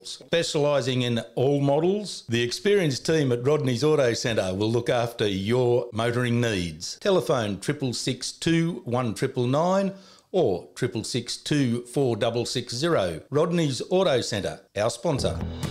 Specialising in all models, the experienced team at Rodney's Auto Centre will look after your motoring needs. Telephone 662 1999 or 662 4660. Rodney's Auto Centre, our sponsor.